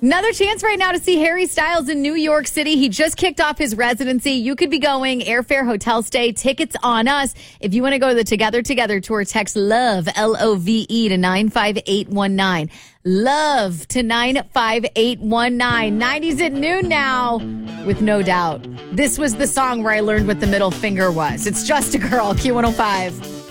Another chance right now to see Harry Styles in New York City. He just kicked off his residency. You could be going airfare, hotel stay, tickets on us. If you want to go to the Together tour, text LOVE, LOVE to 95819. Love to 95819. 90s at noon now, with No Doubt. This was the song where I learned what the middle finger was. It's Just a Girl, Q105.